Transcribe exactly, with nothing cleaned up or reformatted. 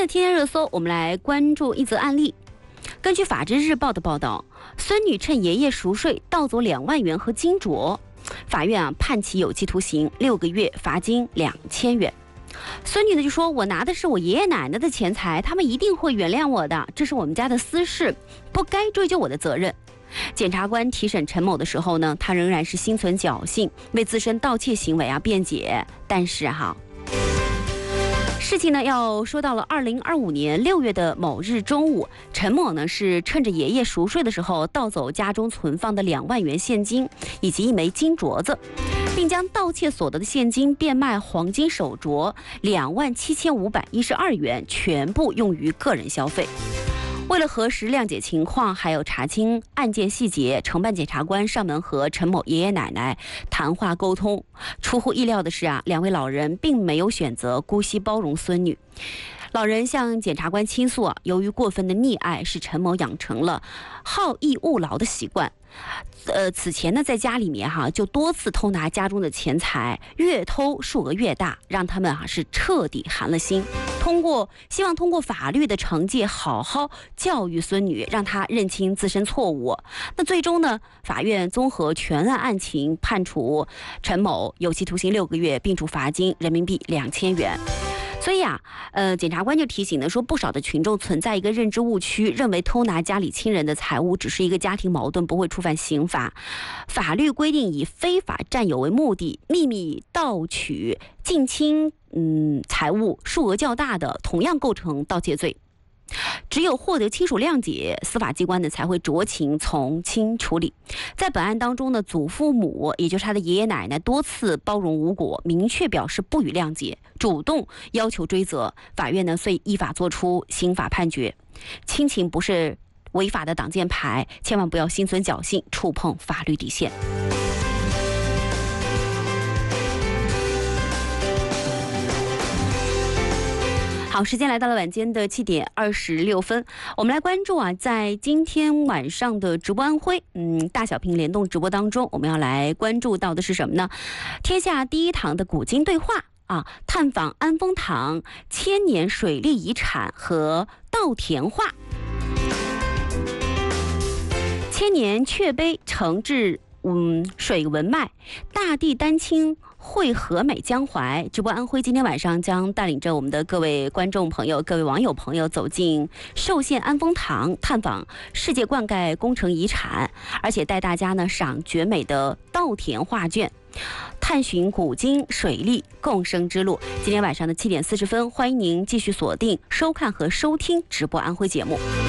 的天天热搜，我们来关注一则案例。根据《法制日报》的报道，孙女趁爷爷赎税盗走两万元和金镯，法院啊判其有期徒刑六个月，罚金两千元。孙女呢就说：“我拿的是我爷爷奶奶的钱财，他们一定会原谅我的，这是我们家的私事，不该追究我的责任。”检察官提审陈某的时候呢，他仍然是心存侥幸，为自身盗窃行为啊辩解。但是哈，事情呢要说到了二零二五年六月的某日中午，陈某呢是趁着爷爷赎税的时候，盗走家中存放的两万元现金以及一枚金镯子，并将盗窃所得的现金变卖黄金手镯两万七千五百一十二元，全部用于个人消费。为了核实谅解情况，还有查清案件细节，承办检察官上门和陈某爷爷奶奶谈话沟通。出乎意料的是啊，两位老人并没有选择姑息包容孙女。老人向检察官倾诉啊，由于过分的溺爱，使陈某养成了好逸恶劳的习惯。呃，此前呢，在家里面哈、啊，就多次偷拿家中的钱财，越偷数额越大，让他们啊是彻底寒了心。通过希望通过法律的惩戒，好好教育孙女，让她认清自身错误。那最终呢，法院综合全案案情，判处陈某有期徒刑六个月，并处罚金人民币两千元。所以啊，呃，检察官就提醒呢，说不少的群众存在一个认知误区，认为偷拿家里亲人的财物只是一个家庭矛盾，不会触犯刑法。法律规定，以非法占有为目的，秘密盗取、近亲嗯财物数额较大的，同样构成盗窃罪。只有获得亲属谅解，司法机关呢才会酌情从轻处理。在本案当中呢，祖父母也就是他的爷爷奶奶多次包容无果，明确表示不予谅解，主动要求追责。法院呢遂依法作出刑法判决。亲情不是违法的挡箭牌，千万不要心存侥幸，触碰法律底线。好，时间来到了晚间的七点二十六分，我们来关注啊，在今天晚上的直播安徽，嗯，大小屏联动直播当中，我们要来关注到的是什么呢？天下第一堂的古今对话啊，探访安丰堂千年水利遗产和稻田画，千年阙碑承至嗯水文脉，大地丹青汇和美江淮。直播安徽今天晚上将带领着我们的各位观众朋友、各位网友朋友走进寿县安丰堂，探访世界灌溉工程遗产，而且带大家呢赏绝美的稻田画卷，探寻古今水利共生之路。今天晚上的七点四十分，欢迎您继续锁定收看和收听直播安徽节目。